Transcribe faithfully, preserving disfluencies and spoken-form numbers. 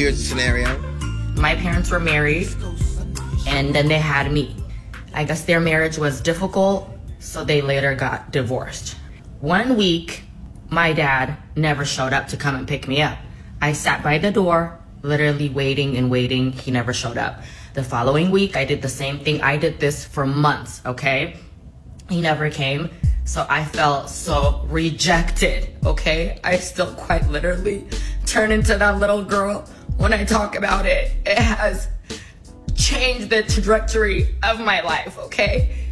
here's the scenario. My parents were married, and then they had me. I guess their marriage was difficult, so they later got divorced. One week, my dad never showed up to come and pick me up. I sat by the door, literally waiting and waiting. He never showed up. The following week, I did the same thing. I did this for months, okay? He never came. So I felt so rejected, okay? I still quite literally turn into that little girl when I talk about it. It has changed the trajectory of my life, okay?